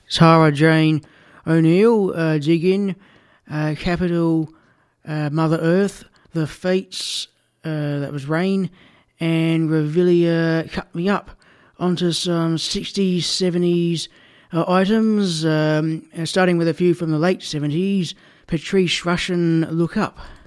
Tara Jane O'Neill, Dig In, Capital, Mother Earth, The Fates, that was Rain, and Revelia, Cut Me Up. Onto some 60s, 70s items, starting with a few from the late 70s. Patrice Rushen, Look Up.